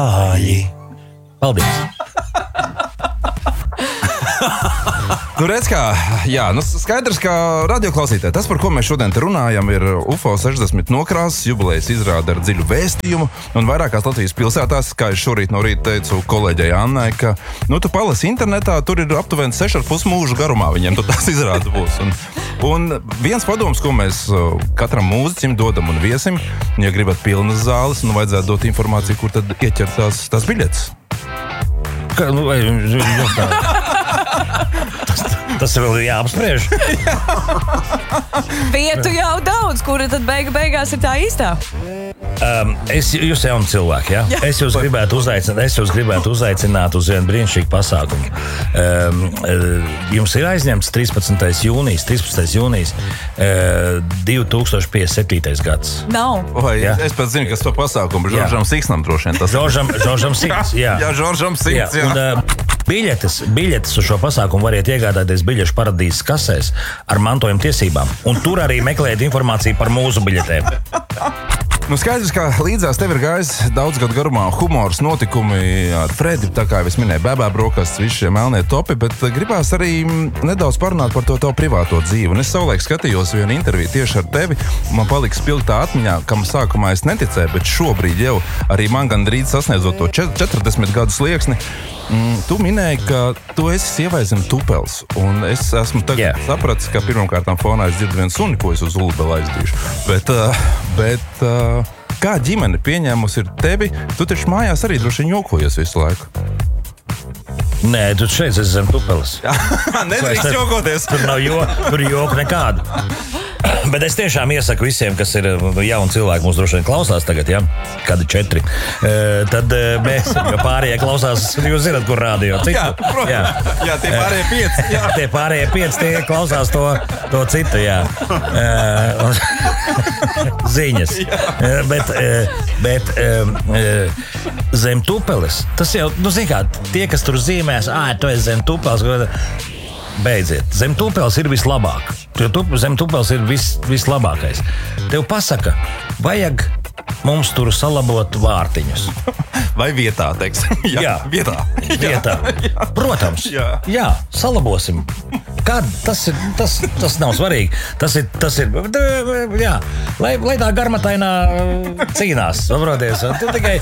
Paldies! Nu, redz kā, jā, skaidrs, kā radioklausītāji. Tas, par ko mēs šodien te runājam, ir UFO 60 nokrāsas jubilejas izrāde ar dziļu vēstījumu. Un vairākās Latvijas pilsētās, kā es šorīt no rīta teicu kolēģei Annai, ka, tu palasi internetā, tur ir aptuveni 6,5 mūžu garumā viņiem, tu tās izrādes būs. Un viens padoms, ko mēs katram mūziķim dodam un viesim, ja gribat pilnas zāles, vajadzētu dot informāciju, kur tad ieķert tās biļetes. Tas vēl ir jāapspriež. Vietu jau daudz, kura tad beigās ir tā īstā? Jūs jauni cilvēki, ja? Es jūs gribētu uzaicināt uz vienu brīnišķīgu pasākumu. Jums ir aizņemts 13. jūnijas 2057. gads. Nav. Ja? Es pēc zinu, kas to pasākumu. Žoržam Siksnam droši vien tas. Žoržam Siks, jā. Jā, Žoržam Siks, jā. Un, biļetes uz šo pasākumu variet iegādāties biļešu paradīzes kasēs ar mantojuma tiesībām. Un tur arī meklēt informāciju par mūsu biļetēm. Skaidrs, ka līdzās tev ir gājis daudz gadu garumā humors, notikumi ar Fredi, tā kā es minēju, bēbā brokastis, visi šie melnie topi, bet gribās arī nedaudz parunāt par to tavu privāto dzīvi. Un es savulaik skatījos vienu interviju tieši ar tevi, un man palika spilgtā atmiņā, kam sākumā es neticēju, bet šobrīd jau arī man gandrīz sasniedzot to 40 gadu slieksni, tu minēji, ka tu esi sievai zem tupels, un es esmu tagad sapratis, ka pirmkārtām fonā es dzirdu vienu suni, ko es uz Ulubela aizdīšu. Bet kā ģimene pieņēmusi ir tevi, tu taču mājās arī droši vien jokojies visu laiku. Nē, tu šeit esi zem tupeles. Nedrīkst jokoties. Tur joku nekādu. Bet es tiešām iesaku visiem, kas ir jauni cilvēki, mūs droši vien klausās tagad, ja? Kādi 4. Tad mēs, jo pārējie klausās, jūs zināt, kur rādio. Jā, tie pārējie 5. Jā. Tie pārējie 5, tie klausās to citu, jā. Ziņas. Bet zem tupeles, tas jau, zin kā, tie, kas tur zīmēs, tu esi zem tupeles, beidziet. Zem tupels ir vislabāk. Zem tupels ir vislabākais. Tev pasaka, vajag mums tur salabot vārtiņus. Vai vietā, teiksim. Jā. Vietā. Jā. Protams. Jā, salabosim. Kad tas nav svarīgi. Tas ir jā. Lai tā garmatainā cīnās, saproties. Tu tikai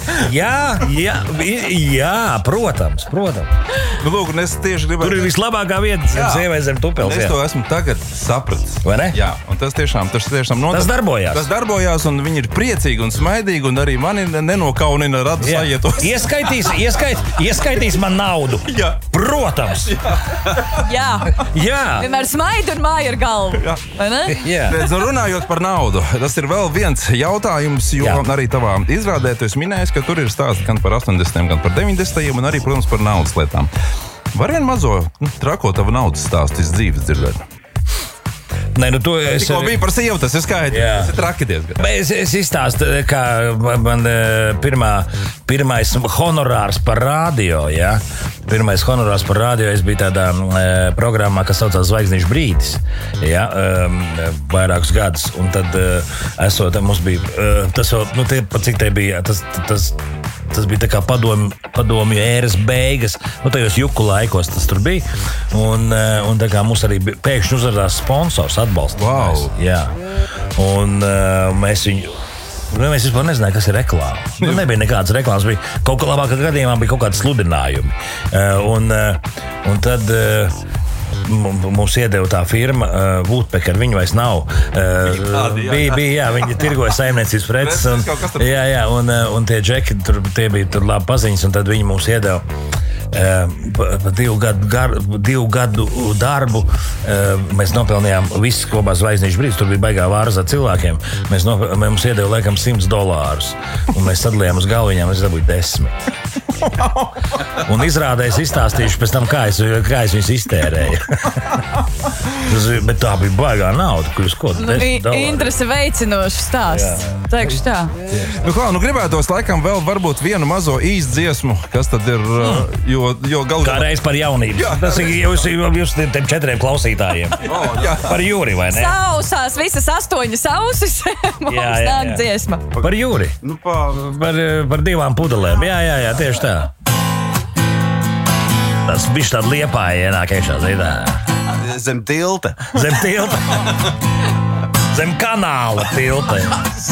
jā, protams. Lūk, un es tieši gribētu. Tur ir vislabākā vieta sievai zem tupels. Es to esmu tagad sapratis. Vai ne? Jā, un tas tiešām notiek. Tas darbojās. Tas darbojās, un viņi ir priecīgi un smaidīgi, un arī mani nenokaunina radu sajietos. Ieskaitīs man naudu. Jā. Protams. Jā. Vienmēr smaida un māja ar galvu. Vai ne? Jā. Runājot par naudu, tas ir vēl viens jautājums, jo arī tavā izrādē tu esi minējis, ka tur ir stāsti gan par 80, gan par 90, un arī, protams, par naudas lietām. Var vien mazo trako tavu naudas stāstu iz dzīves dzirdēt? Nē, to es... Tikko bija par sievu, tas ir skaidrs. Tas ir traki diezgan. Es izstāstu, kā man pirmais honorārs par radio, ja? Pirmais honorārs par radio, es biju tādā programmā, kas saucās Zvaigznīšu brīdis, ja? Vairākus gadus. Un tad mums bija, tas vēl, cik te bija, tas bija tā kā padomju ēras beigas, tajos juku laikos tas tur bija, un tā kā mums arī pēkšņi uzrādās sponsors atbalsts. Wow. Jā. Un mēs vispār nezinājām, kas ir reklāma. Nebija nekādas reklāmas, bija kaut kā labākā gadījumā bija kaut kādi sludinājumi. Un tad mums iedeva tā firma Woodpecker, viņa vairs nav. Bija, viņi tirgoja saimniecības preces. Un tie džeki, tie bija tur labi paziņas, un tad viņi mums iedeva pa 2 gadu darbu. Mēs nopelnījām visu kopā Zvaigznīšu brīdis, tur bija baigā vāras ar cilvēkiem. Mums iedeva laikam $100, un mēs sadalījām uz galviņām, es dabūju 10. Un izrādēs izstāstīšu pēc tam, kā es viņus iztērēju. Bet tā bija baigā nauda, kuras ko interesi veicinošs stāsts. Teikšu tā. Gribētos laikam vēl varbūt vienu mazo īstu dziesmu, kas tad ir, jo galu kā reiz par jaunību. Tas ir jūs tiem 4 klausītājiem. Par Jūri, vai ne? Sausās visas 8 ausis. Mums nāk dziesma. Par Jūri. Par 2 pudelēm. Jā, tieši tā. Tas bišķi tāda Liepāja ienāk iekšā zīdā. Zem tilta. Zem kanāla tilta.